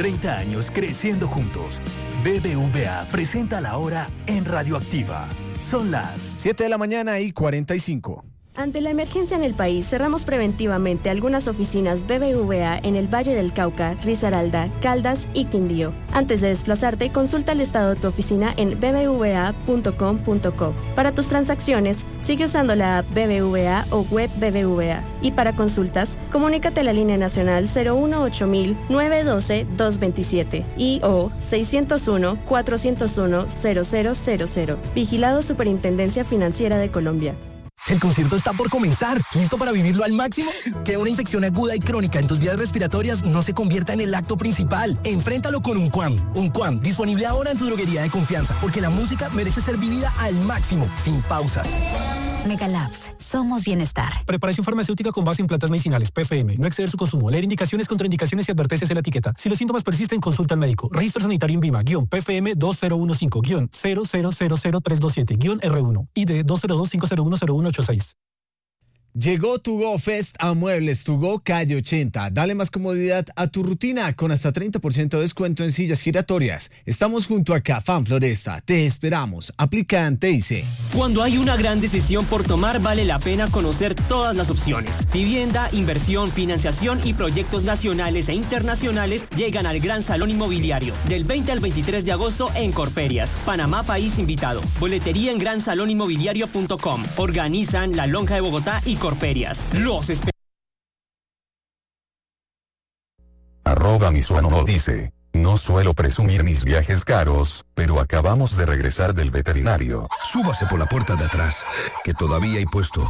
30 años creciendo juntos. BBVA presenta la hora en Radioactiva. Son las 7 de la mañana y 45. Ante la emergencia en el país, cerramos preventivamente algunas oficinas BBVA en el Valle del Cauca, Risaralda, Caldas y Quindío. Antes de desplazarte, consulta el estado de tu oficina en bbva.com.co. Para tus transacciones, sigue usando la app BBVA o web BBVA. Y para consultas, comunícate a la línea nacional 018-912-227 y o 601-401-0000. Vigilado Superintendencia Financiera de Colombia. El concierto está por comenzar. ¿Listo para vivirlo al máximo? Que una infección aguda y crónica en tus vías respiratorias no se convierta en el acto principal. Enfréntalo con Unquam. Unquam, disponible ahora en tu droguería de confianza, porque la música merece ser vivida al máximo, sin pausas. Megalabs, somos bienestar. Preparación farmacéutica con base en plantas medicinales, PFM. No exceder su consumo. Leer indicaciones, contraindicaciones y advertencias en la etiqueta. Si los síntomas persisten, consulta al médico. Registro sanitario INVIMA, PFM 2015-000327-R1. ID 202-501-0186. Llegó Tu Go Fest a Muebles Tu Go Calle 80. Dale más comodidad a tu rutina con hasta 30% de descuento en sillas giratorias. Estamos junto a Cafán Floresta. Te esperamos. Aplica ante ICE. Cuando hay una gran decisión por tomar, vale la pena conocer todas las opciones. Vivienda, inversión, financiación y proyectos nacionales e internacionales llegan al Gran Salón Inmobiliario del 20 al 23 de agosto en Corferias. Panamá, país invitado. Boletería en gransaloninmobiliario.com. Organizan La Lonja de Bogotá y Corferias. Los @misuano dice: no suelo presumir mis viajes caros, pero acabamos de regresar del veterinario. Súbase por la puerta de atrás, que todavía hay puesto.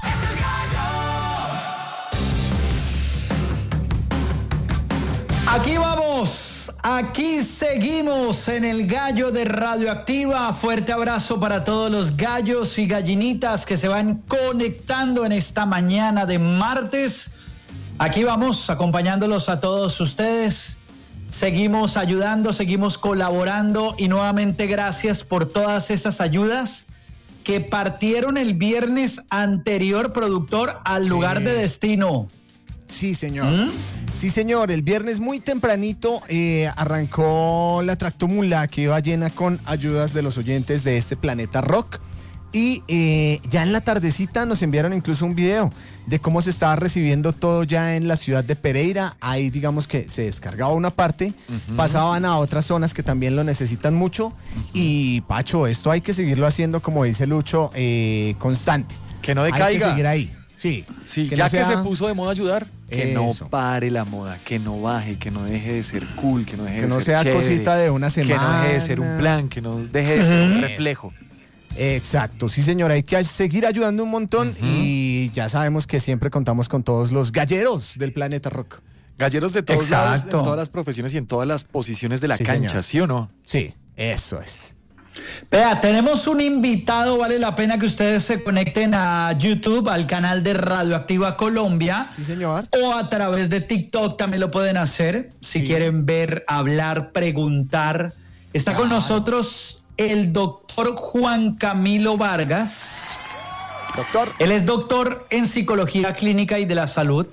Aquí vamos, aquí seguimos en el Gallo de Radioactiva. Fuerte abrazo para todos los gallos y gallinitas que se van conectando en esta mañana de martes. Aquí vamos, acompañándolos a todos ustedes. Seguimos ayudando, seguimos colaborando y nuevamente gracias por todas esas ayudas que partieron el viernes anterior, productor, al lugar de destino. Sí, señor. Sí, señor. El viernes muy tempranito arrancó la tractomula que iba llena con ayudas de los oyentes de este Planeta Rock. Y ya en la tardecita nos enviaron incluso un video de cómo se estaba recibiendo todo ya en la ciudad de Pereira. Ahí digamos que se descargaba una parte, pasaban a otras zonas que también lo necesitan mucho. Y Pacho, esto hay que seguirlo haciendo, como dice Lucho, constante. Que no decaiga. Hay que seguir ahí. Sí, que ya no sea... que se puso de moda ayudar, que eso. No pare la moda, que no baje, que no deje de ser cool, que no deje de ser sea chévere, cosita de una semana, que no deje de ser un plan, que no deje de ser un reflejo. Exacto, sí señor, hay que seguir ayudando un montón y ya sabemos que siempre contamos con todos los galleros del Planeta Rock. Galleros de todos lados, en todas las profesiones y en todas las posiciones de la cancha, señor. ¿Sí o no? Sí, eso es. Vea, tenemos un invitado, vale la pena que ustedes se conecten a YouTube, al canal de Radioactiva Colombia. Sí, señor. O a través de TikTok también lo pueden hacer, si quieren ver, hablar, preguntar. Está con nosotros el doctor Juan Camilo Vargas. Doctor. Él es doctor en Psicología Clínica y de la Salud.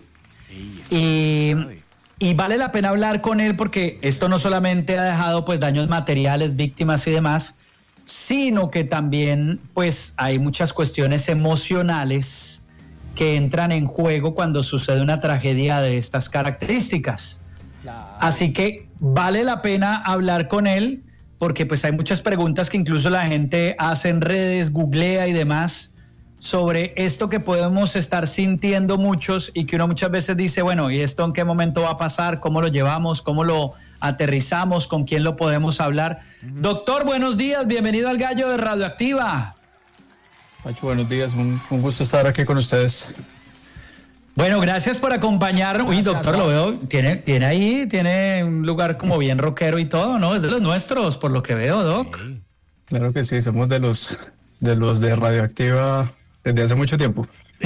Y vale la pena hablar con él porque esto no solamente ha dejado pues daños materiales, víctimas y demás, sino que también pues hay muchas cuestiones emocionales que entran en juego cuando sucede una tragedia de estas características. Claro. Así que vale la pena hablar con él porque pues hay muchas preguntas que incluso la gente hace en redes, googlea y demás sobre esto que podemos estar sintiendo muchos y que uno muchas veces dice, bueno, ¿y esto en qué momento va a pasar? ¿Cómo lo llevamos? ¿Cómo lo aterrizamos? ¿Con quién lo podemos hablar? Doctor, buenos días, bienvenido al Gallo de Radioactiva. Pacho, buenos días, un gusto estar aquí con ustedes. Bueno, gracias por acompañarnos. Uy, doctor, lo veo, tiene un lugar como bien rockero y todo, ¿no? Es de los nuestros, por lo que veo, Doc. Sí. Claro que sí, somos de los de Radioactiva desde hace mucho tiempo.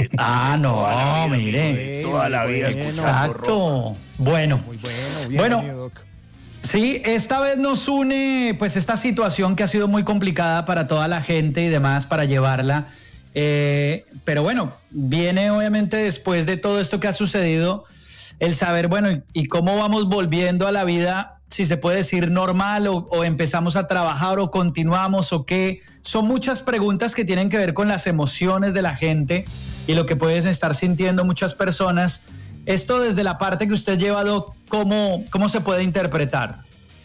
No, mire. Toda la vida. Exacto. Bueno. Muy bueno, Doc. Sí, esta vez nos une pues esta situación que ha sido muy complicada para toda la gente y demás para llevarla. Pero bueno, viene obviamente después de todo esto que ha sucedido, el saber, bueno, y cómo vamos volviendo a la vida si se puede decir, normal o empezamos a trabajar o continuamos o qué? Son muchas preguntas que tienen que ver con las emociones de la gente y lo que pueden estar sintiendo muchas personas. Esto desde la parte que usted lleva, Doc, ¿cómo se puede interpretar?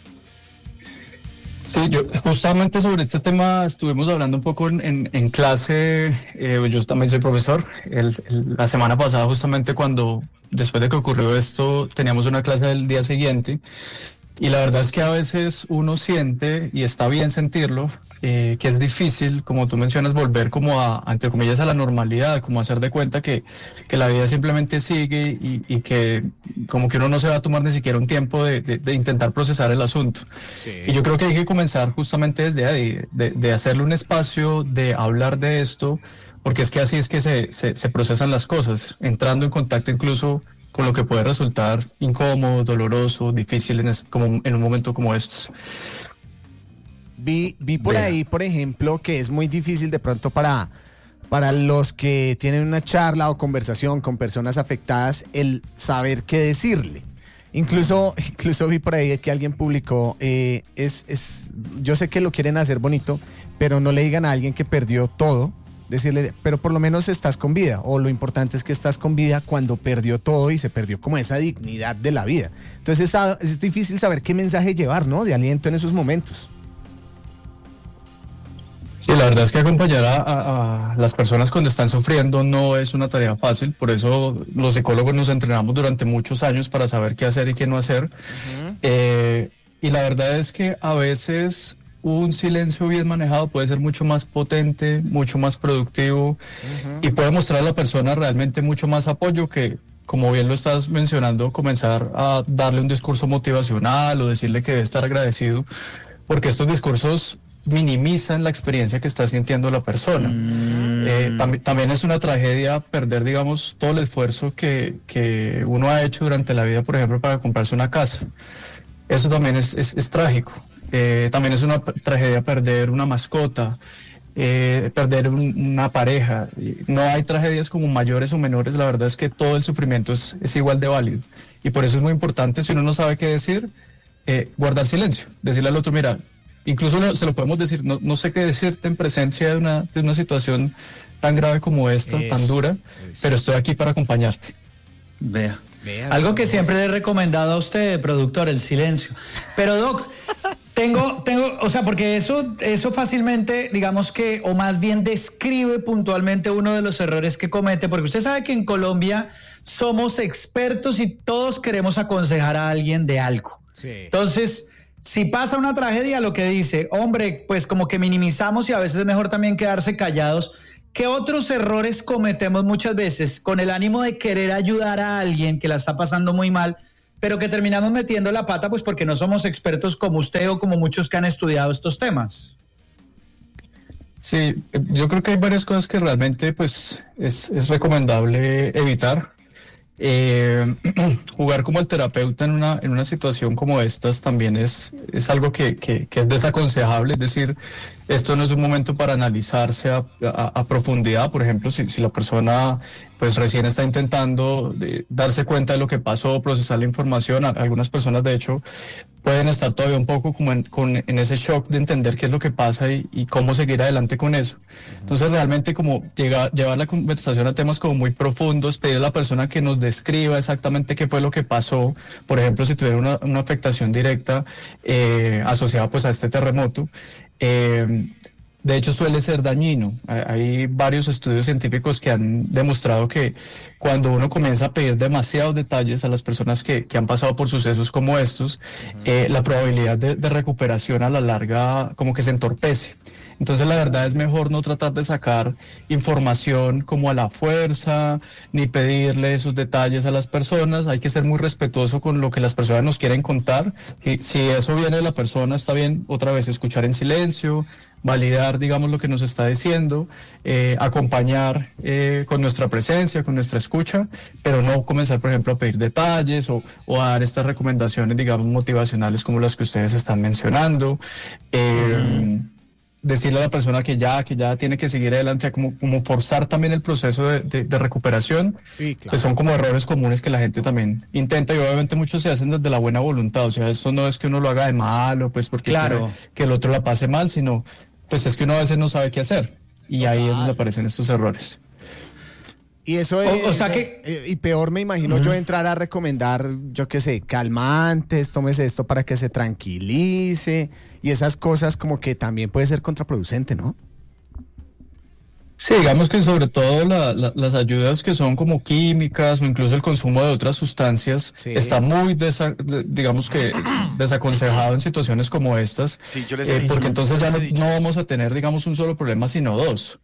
Sí, yo justamente sobre este tema estuvimos hablando un poco en clase. Yo también soy profesor. La semana pasada, justamente después de que ocurrió esto, teníamos una clase del día siguiente, y la verdad es que a veces uno siente, y está bien sentirlo, que es difícil, como tú mencionas, volver como entre comillas, a la normalidad, como hacer de cuenta que la vida simplemente sigue y que como que uno no se va a tomar ni siquiera un tiempo de intentar procesar el asunto. Sí. Y yo creo que hay que comenzar justamente desde ahí, de hacerle un espacio, de hablar de esto, porque es que así es que se procesan las cosas, entrando en contacto incluso con lo que puede resultar incómodo, doloroso, difícil en un momento como estos. Vi por ahí, por ejemplo, que es muy difícil de pronto para los que tienen una charla o conversación con personas afectadas el saber qué decirle. Incluso vi por ahí que alguien publicó, yo sé que lo quieren hacer bonito, pero no le digan a alguien que perdió todo, decirle, pero por lo menos estás con vida, o lo importante es que estás con vida cuando perdió todo y se perdió como esa dignidad de la vida. Entonces es difícil saber qué mensaje llevar, ¿no? De aliento en esos momentos. Sí, la verdad es que acompañar a las personas cuando están sufriendo no es una tarea fácil, por eso los psicólogos nos entrenamos durante muchos años para saber qué hacer y qué no hacer. Uh-huh. Y la verdad es que a veces un silencio bien manejado puede ser mucho más potente, mucho más productivo, uh-huh, y puede mostrar a la persona realmente mucho más apoyo que, como bien lo estás mencionando, comenzar a darle un discurso motivacional o decirle que debe estar agradecido, porque estos discursos minimizan la experiencia que está sintiendo la persona. También es una tragedia perder, digamos, todo el esfuerzo que uno ha hecho durante la vida, por ejemplo, para comprarse una casa. Eso también es trágico. También es una tragedia perder una mascota, perder una pareja. No hay tragedias como mayores o menores, la verdad es que todo el sufrimiento es igual de válido. Y por eso es muy importante, si uno no sabe qué decir, guardar silencio, decirle al otro, mira, incluso se lo podemos decir, no sé qué decirte en presencia de una situación tan grave como esta, tan dura, pero estoy aquí para acompañarte. Vea. Algo que siempre le he recomendado a usted, productor, el silencio. Pero Doc, tengo, o sea, porque eso fácilmente, digamos que, o más bien describe puntualmente uno de los errores que comete, porque usted sabe que en Colombia somos expertos y todos queremos aconsejar a alguien de algo. Sí. Entonces, si pasa una tragedia, lo que dice, hombre, pues como que minimizamos y a veces es mejor también quedarse callados. ¿Qué otros errores cometemos muchas veces con el ánimo de querer ayudar a alguien que la está pasando muy mal, pero que terminamos metiendo la pata pues porque no somos expertos como usted o como muchos que han estudiado estos temas? Sí, yo creo que hay varias cosas que realmente pues es recomendable evitar. Jugar como el terapeuta en una situación como estas también es algo que es desaconsejable, es decir, esto no es un momento para analizarse a profundidad. Por ejemplo, si la persona pues recién está intentando darse cuenta de lo que pasó, procesar la información, algunas personas de hecho pueden estar todavía un poco como en ese shock de entender qué es lo que pasa y cómo seguir adelante con eso. Entonces realmente como llevar la conversación a temas como muy profundos, pedir a la persona que nos describa exactamente qué fue lo que pasó, por ejemplo si tuviera una afectación directa asociada pues a este terremoto, de hecho suele ser dañino. Hay varios estudios científicos que han demostrado que cuando uno comienza a pedir demasiados detalles a las personas que han pasado por sucesos como estos, la probabilidad de recuperación a la larga como que se entorpece. Entonces la verdad es mejor no tratar de sacar información como a la fuerza, ni pedirle esos detalles a las personas. Hay que ser muy respetuoso con lo que las personas nos quieren contar. Y si eso viene de la persona, está bien otra vez escuchar en silencio, validar, digamos, lo que nos está diciendo, acompañar con nuestra presencia, con nuestra escucha, pero no comenzar, por ejemplo, a pedir detalles o a dar estas recomendaciones, digamos, motivacionales como las que ustedes están mencionando. decirle a la persona que ya tiene que seguir adelante, como forzar también el proceso de recuperación, sí, claro. Pues son como errores comunes que la gente también intenta, y obviamente muchos se hacen desde la buena voluntad. O sea, esto no es que uno lo haga de malo, pues porque quiere que el otro la pase mal, sino pues es que uno a veces no sabe qué hacer, y ahí es donde aparecen estos errores. Y eso es, o sea que, y peor me imagino yo entrar a recomendar, yo qué sé, calmantes, tómese esto para que se tranquilice, y esas cosas como que también puede ser contraproducente, ¿no? Sí, digamos que sobre todo las ayudas que son como químicas o incluso el consumo de otras sustancias está muy digamos que desaconsejado en situaciones como estas, sí, yo les he dicho, porque entonces ya no vamos a tener, digamos, un solo problema, sino dos.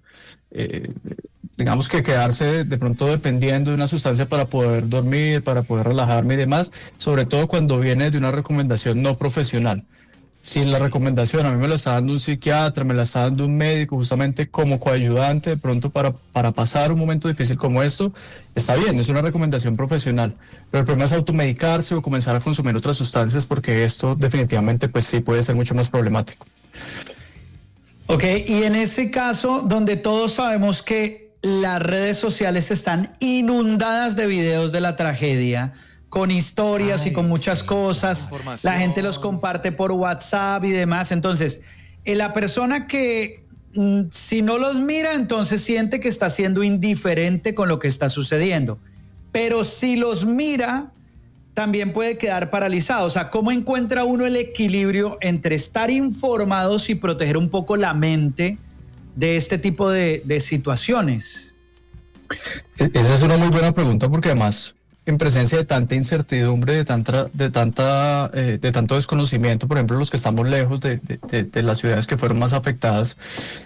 Digamos que quedarse de pronto dependiendo de una sustancia para poder dormir, para poder relajarme y demás, sobre todo cuando viene de una recomendación no profesional. Si la recomendación a mí me la está dando un psiquiatra, me la está dando un médico justamente como coayudante de pronto para pasar un momento difícil como esto, está bien, es una recomendación profesional, pero el problema es automedicarse o comenzar a consumir otras sustancias, porque esto definitivamente pues sí puede ser mucho más problemático. Ok, y en ese caso donde todos sabemos que las redes sociales están inundadas de videos de la tragedia, con historias y con muchas cosas, la gente los comparte por WhatsApp y demás, entonces la persona que si no los mira, entonces siente que está siendo indiferente con lo que está sucediendo, pero si los mira, también puede quedar paralizado. O sea, ¿cómo encuentra uno el equilibrio entre estar informados y proteger un poco la mente de este tipo de situaciones? Esa es una muy buena pregunta, porque además, en presencia de tanta incertidumbre, de tanto desconocimiento, por ejemplo, los que estamos lejos de las ciudades que fueron más afectadas,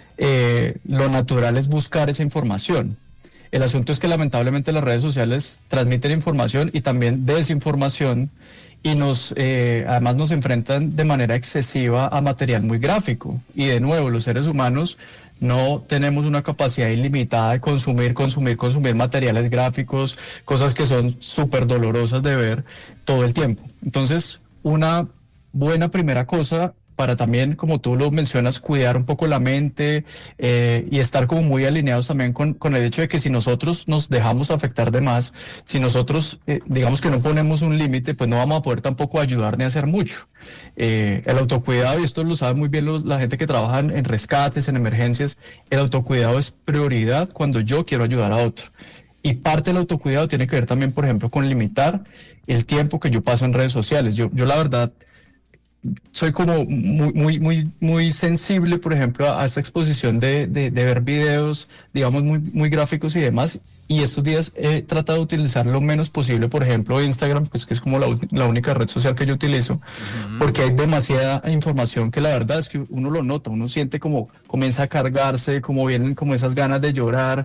lo natural es buscar esa información. El asunto es que lamentablemente las redes sociales transmiten información y también desinformación, y además nos enfrentan de manera excesiva a material muy gráfico. Y de nuevo, los seres humanos no tenemos una capacidad ilimitada de consumir materiales gráficos, cosas que son súper dolorosas de ver todo el tiempo. Entonces, una buena primera cosa para también, como tú lo mencionas, cuidar un poco la mente y estar como muy alineados también con el hecho de que si nosotros nos dejamos afectar de más, si nosotros digamos que no ponemos un límite, pues no vamos a poder tampoco ayudar ni hacer mucho. El autocuidado, y esto lo sabe muy bien la gente que trabaja en rescates, en emergencias, el autocuidado es prioridad cuando yo quiero ayudar a otro. Y parte del autocuidado tiene que ver también, por ejemplo, con limitar el tiempo que yo paso en redes sociales. Yo la verdad soy como muy sensible, por ejemplo, a esta exposición de ver videos, digamos, muy gráficos y demás. Y estos días he tratado de utilizar lo menos posible, por ejemplo, Instagram, pues que es como la única red social que yo utilizo, porque hay demasiada información que la verdad es que uno lo nota, uno siente como comienza a cargarse, como vienen como esas ganas de llorar,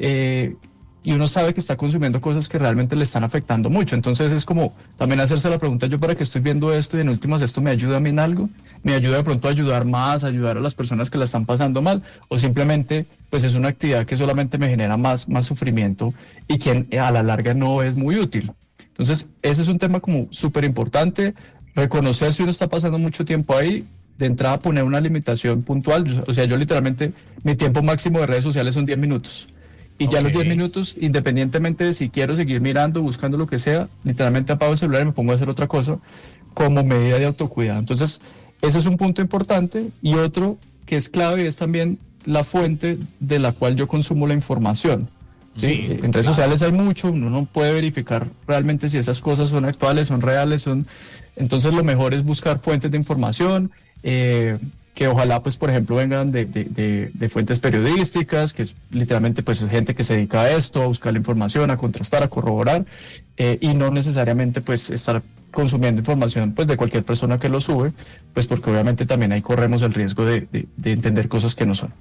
y uno sabe que está consumiendo cosas que realmente le están afectando mucho. Entonces es como también hacerse la pregunta, ¿yo para qué estoy viendo esto? Y en últimas, ¿esto me ayuda a mí en algo? ¿Me ayuda de pronto a ayudar más, a ayudar a las personas que la están pasando mal? ¿O simplemente pues es una actividad que solamente me genera más sufrimiento y que a la larga no es muy útil? Entonces ese es un tema como súper importante, reconocer si uno está pasando mucho tiempo ahí, de entrada poner una limitación puntual. O sea, yo literalmente, mi tiempo máximo de redes sociales son 10 minutos. Y ya los 10 minutos, independientemente de si quiero seguir mirando, buscando lo que sea, literalmente apago el celular y me pongo a hacer otra cosa como medida de autocuidado. Entonces, ese es un punto importante. Y otro que es clave es también la fuente de la cual yo consumo la información. ¿Sí? En redes sociales hay mucho, uno no puede verificar realmente si esas cosas son actuales, son reales, entonces lo mejor es buscar fuentes de información, que ojalá, pues, por ejemplo, vengan de fuentes periodísticas, que es literalmente, pues, es gente que se dedica a esto, a buscar la información, a contrastar, a corroborar, y no necesariamente, pues, estar consumiendo información, pues, de cualquier persona que lo sube, pues, porque obviamente también ahí corremos el riesgo de entender cosas que no son.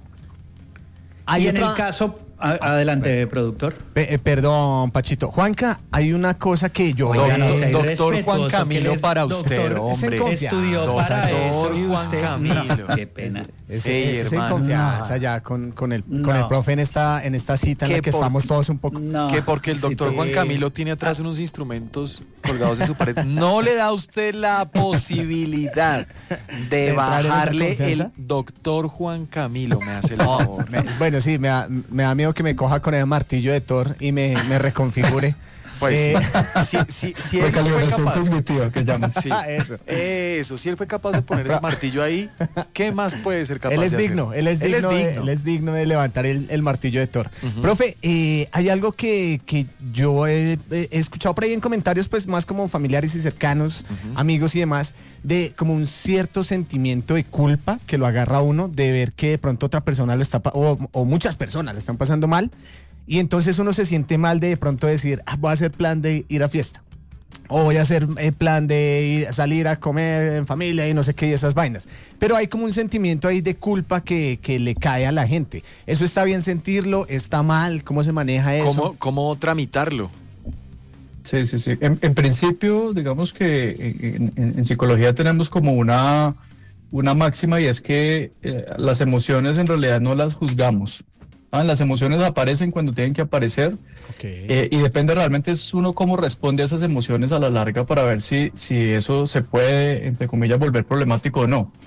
Y en el caso, adelante, productor. Perdón, Pachito. Juanca, hay una cosa que yo... Doctor Juan Camilo para usted, hombre. Estudió para eso. Juan Camilo. Qué pena. Esa confianza ya con el profe en esta cita en la que estamos todos un poco... Que porque el doctor Juan Camilo tiene atrás unos instrumentos colgados en su pared, no le da a usted la posibilidad de bajarle el doctor Juan Camilo, me hace el favor. Bueno, sí, me da miedo que me coja con el martillo de Thor y me reconfigure. Pues si él fue capaz cognitiva, que llaman. Sí, eso, si él fue capaz de poner ese martillo ahí, ¿qué más puede ser capaz de hacer? Él es digno de levantar el martillo de Thor. Profe, hay algo que yo he escuchado por ahí en comentarios, pues más como familiares y cercanos, amigos y demás, de como un cierto sentimiento de culpa que lo agarra a uno de ver que de pronto otra persona lo está, o muchas personas lo están pasando mal. Y entonces uno se siente mal de pronto decir, voy a hacer plan de ir a fiesta. O voy a hacer plan de salir a comer en familia y no sé qué y esas vainas. Pero hay como un sentimiento ahí de culpa que le cae a la gente. ¿Eso está bien sentirlo? ¿Está mal? ¿Cómo se maneja eso? ¿Cómo tramitarlo? Sí. En principio, digamos que en psicología tenemos como una máxima y es que las emociones en realidad no las juzgamos. Las emociones aparecen cuando tienen que aparecer, y depende realmente es uno cómo responde a esas emociones a la larga para ver si eso se puede, entre comillas, volver problemático o no.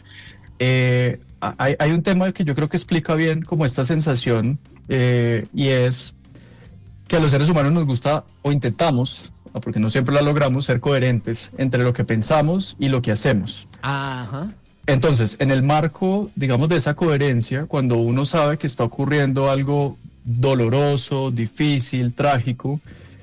Hay un tema que yo creo que explica bien como esta sensación, y es que a los seres humanos nos gusta, o intentamos, porque no siempre la logramos, ser coherentes entre lo que pensamos y lo que hacemos. Ajá. Entonces, en el marco, digamos, de esa coherencia, cuando uno sabe que está ocurriendo algo doloroso, difícil, trágico,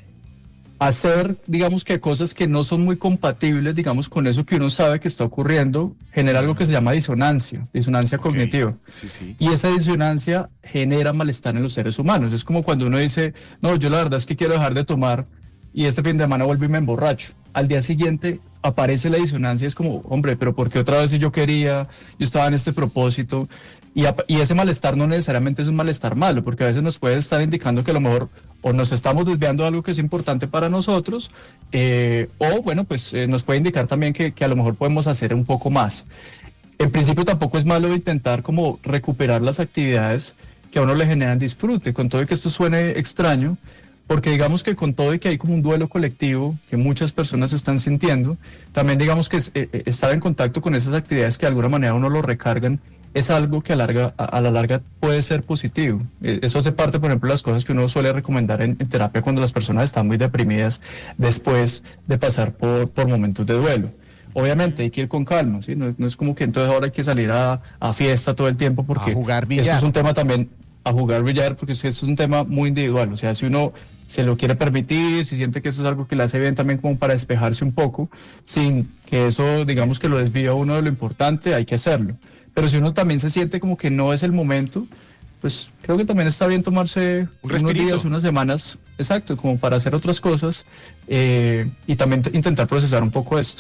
hacer, digamos, que cosas que no son muy compatibles, digamos, con eso que uno sabe que está ocurriendo, genera algo que se llama disonancia cognitiva. Sí. Y esa disonancia genera malestar en los seres humanos. Es como cuando uno dice, no, yo la verdad es que quiero dejar de tomar, y este fin de semana vuelvo y me emborracho. Al día siguiente aparece la disonancia, es como, hombre, pero ¿por qué otra vez si yo quería? Yo estaba en este propósito. Y ese malestar no necesariamente es un malestar malo, porque a veces nos puede estar indicando que a lo mejor o nos estamos desviando de algo que es importante para nosotros, o bueno, pues nos puede indicar también que a lo mejor podemos hacer un poco más. En principio tampoco es malo intentar como recuperar las actividades que a uno le generan disfrute, con todo y que esto suene extraño, porque digamos que con todo y que hay como un duelo colectivo que muchas personas están sintiendo, también digamos que estar en contacto con esas actividades que de alguna manera uno lo recargan es algo que a la larga puede ser positivo. Eso hace parte, por ejemplo, de las cosas que uno suele recomendar en terapia cuando las personas están muy deprimidas después de pasar por momentos de duelo. Obviamente hay que ir con calma, ¿sí? No es como que entonces ahora hay que salir a fiesta todo el tiempo, porque a jugar billar. Eso es un tema también, a jugar billar, porque eso es un tema muy individual. O sea, si uno se lo quiere permitir, si siente que eso es algo que le hace bien también como para despejarse un poco, sin que eso, digamos, que lo desvíe a uno de lo importante, hay que hacerlo. Pero si uno también se siente como que no es el momento, pues creo que también está bien tomarse unos días, unas semanas, exacto, como para hacer otras cosas, y también intentar procesar un poco esto.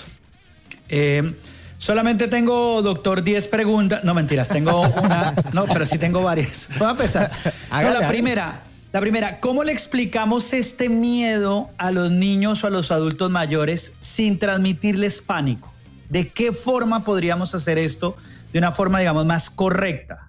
Solamente tengo, doctor, 10 preguntas. No, mentiras, tengo una. No, pero sí tengo varias. Vamos a empezar. La primera, ¿cómo le explicamos este miedo a los niños o a los adultos mayores sin transmitirles pánico? ¿De qué forma podríamos hacer esto de una forma, digamos, más correcta?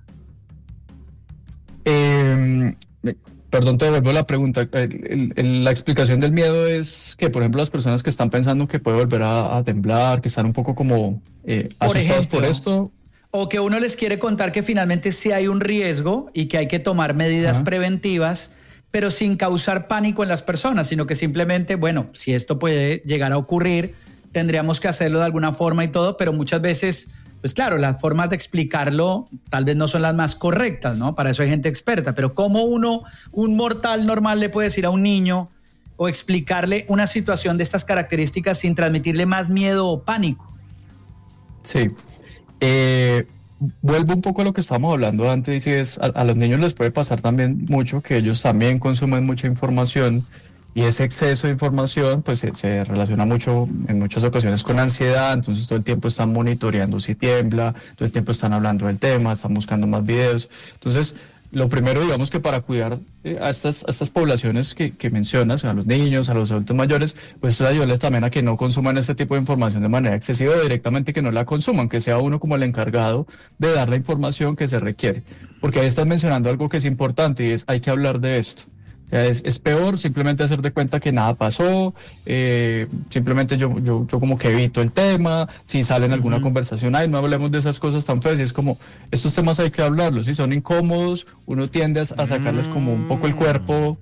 Perdón, te devuelvo la pregunta. La explicación del miedo es que, por ejemplo, las personas que están pensando que puede volver a temblar, que están un poco como asustados por esto. O que uno les quiere contar que finalmente sí hay un riesgo y que hay que tomar medidas preventivas, pero sin causar pánico en las personas, sino que simplemente, bueno, si esto puede llegar a ocurrir, tendríamos que hacerlo de alguna forma y todo, pero muchas veces, pues claro, las formas de explicarlo tal vez no son las más correctas, ¿no? Para eso hay gente experta, pero ¿cómo un mortal normal le puede decir a un niño o explicarle una situación de estas características sin transmitirle más miedo o pánico? Sí. Vuelvo un poco a lo que estábamos hablando antes, y es a los niños les puede pasar también mucho que ellos también consumen mucha información, y ese exceso de información pues se relaciona mucho en muchas ocasiones con ansiedad. Entonces todo el tiempo están monitoreando si tiembla, todo el tiempo están hablando del tema, están buscando más videos. Entonces lo primero, digamos que para cuidar a estas poblaciones que mencionas, a los niños, a los adultos mayores, pues es ayudarles también a que no consuman este tipo de información de manera excesiva o directamente que no la consuman, que sea uno como el encargado de dar la información que se requiere. Porque ahí estás mencionando algo que es importante y es hay que hablar de esto. Es peor simplemente hacer de cuenta que nada pasó, simplemente yo como que evito el tema, si sale en alguna conversación, ay, no hablemos de esas cosas tan feas, y es como, estos temas hay que hablarlos, si son incómodos, uno tiende a sacarles como un poco el cuerpo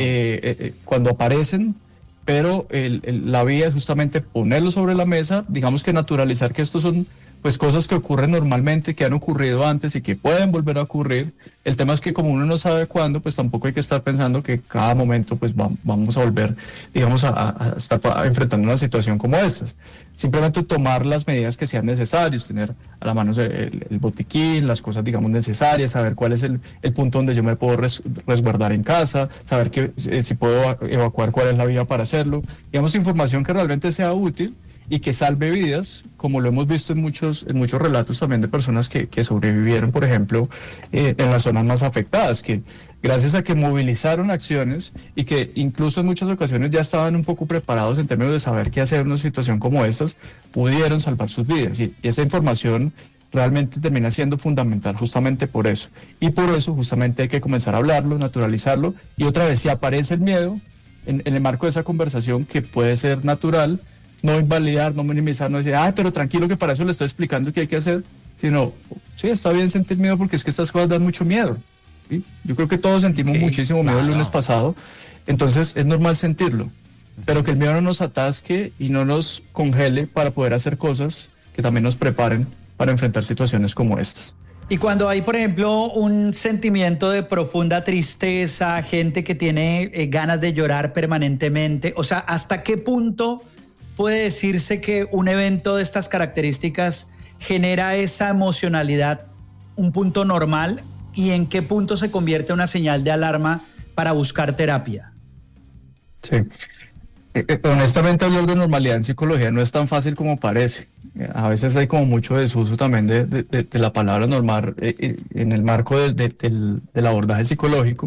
cuando aparecen, pero la vía es justamente ponerlo sobre la mesa, digamos que naturalizar que estos son pues cosas que ocurren normalmente, que han ocurrido antes y que pueden volver a ocurrir. El tema es que como uno no sabe cuándo, pues tampoco hay que estar pensando que cada momento pues vamos a volver, digamos, a estar enfrentando una situación como estas. Simplemente tomar las medidas que sean necesarias, tener a la mano el botiquín, las cosas, digamos, necesarias, saber cuál es el punto donde yo me puedo resguardar en casa, saber que si puedo evacuar, cuál es la vía para hacerlo. Digamos, información que realmente sea útil y que salve vidas, como lo hemos visto en muchos relatos también de personas que sobrevivieron, por ejemplo, en las zonas más afectadas, que gracias a que movilizaron acciones y que incluso en muchas ocasiones ya estaban un poco preparados en términos de saber qué hacer en una situación como estas, pudieron salvar sus vidas. Y esa información realmente termina siendo fundamental justamente por eso. Y por eso justamente hay que comenzar a hablarlo, naturalizarlo, y otra vez, si aparece el miedo, en el marco de esa conversación que puede ser natural, no invalidar, no minimizar, no decir, pero tranquilo que para eso le estoy explicando qué hay que hacer, sino, sí, está bien sentir miedo porque es que estas cosas dan mucho miedo. ¿Sí? Yo creo que todos sentimos muchísimo miedo el lunes pasado, entonces es normal sentirlo, pero que el miedo no nos atasque y no nos congele para poder hacer cosas que también nos preparen para enfrentar situaciones como estas. Y cuando hay, por ejemplo, un sentimiento de profunda tristeza, gente que tiene ganas de llorar permanentemente, o sea, ¿hasta qué punto puede decirse que un evento de estas características genera esa emocionalidad, un punto normal, y en qué punto se convierte en una señal de alarma para buscar terapia? Sí. Honestamente, hablar de normalidad en psicología no es tan fácil como parece. A veces hay como mucho desuso también de la palabra normal en el marco del abordaje psicológico.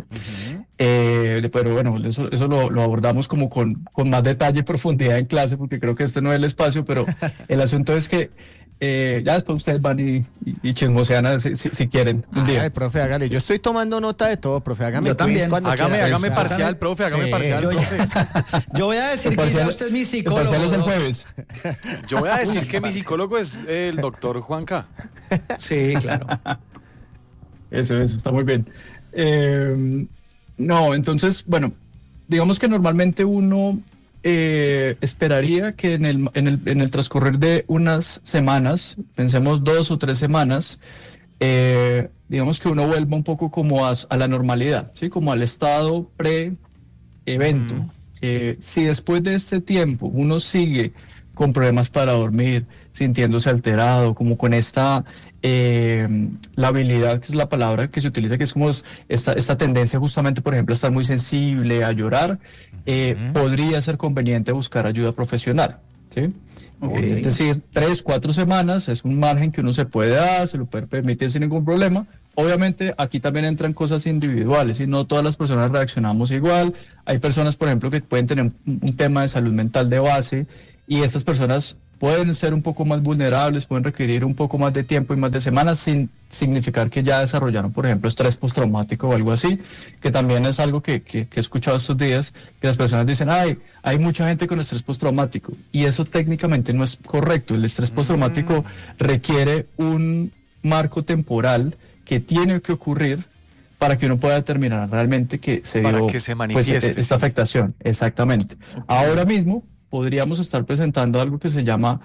Pero bueno, eso lo abordamos como con más detalle y profundidad en clase, porque creo que este no es el espacio, pero el asunto es que ya después ustedes van y chismosean si quieren un día. Ay, profe, hágale. Yo estoy tomando nota de todo, profe. Hágame yo también. Hágame parcial, profe. Hágame parcial, profe. Yo voy a decir que ya usted es mi psicólogo. El parcial es el jueves. Yo voy a decir que mi psicólogo es el doctor Juanca. Sí, claro. Eso, está muy bien. No, entonces, bueno, digamos que normalmente uno esperaría que en el transcurrir de unas semanas, pensemos 2 o 3 semanas, digamos que uno vuelva un poco como a la normalidad, ¿sí? Como al estado pre-evento. Si después de este tiempo uno sigue con problemas para dormir, sintiéndose alterado, como con esta labilidad, que es la palabra que se utiliza, que es como esta tendencia justamente, por ejemplo, a estar muy sensible, a llorar, podría ser conveniente buscar ayuda profesional, ¿sí? Okay. Es decir, 3, 4 semanas es un margen que uno se puede dar, se lo puede permitir sin ningún problema. Obviamente aquí también entran cosas individuales y no todas las personas reaccionamos igual. Hay personas, por ejemplo, que pueden tener un tema de salud mental de base y estas personas pueden ser un poco más vulnerables, pueden requerir un poco más de tiempo y más de semanas sin significar que ya desarrollaron, por ejemplo, estrés postraumático o algo así, que también es algo que he escuchado estos días, que las personas dicen, hay mucha gente con estrés postraumático, y eso técnicamente no es correcto. El estrés postraumático requiere un marco temporal que tiene que ocurrir para que uno pueda determinar realmente que se dio que se manifieste, pues, esta afectación. Exactamente. Okay. Ahora mismo podríamos estar presentando algo que se llama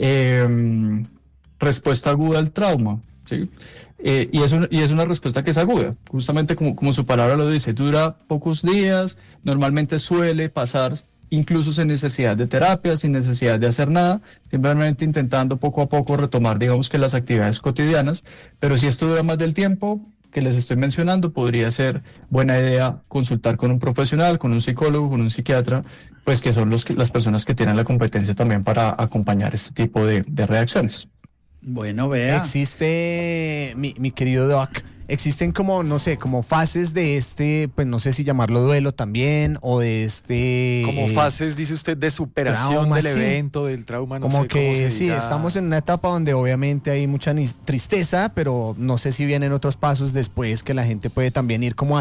respuesta aguda al trauma, ¿sí? Y es una respuesta que es aguda, justamente como su palabra lo dice, dura pocos días, normalmente suele pasar incluso sin necesidad de terapia, sin necesidad de hacer nada, simplemente intentando poco a poco retomar, digamos que las actividades cotidianas, pero si esto dura más del tiempo que les estoy mencionando, podría ser buena idea consultar con un profesional, con un psicólogo, con un psiquiatra, pues que son las personas que tienen la competencia también para acompañar este tipo de reacciones. Bueno, vea. Existe, mi querido Doc, existen como, no sé, como fases de pues no sé si llamarlo duelo también, o de como fases, dice usted, de superación trauma, del evento, del trauma, no como sé que cómo se sí, diga. estamos en una etapa donde obviamente hay mucha tristeza, pero no sé si vienen otros pasos después que la gente puede también ir como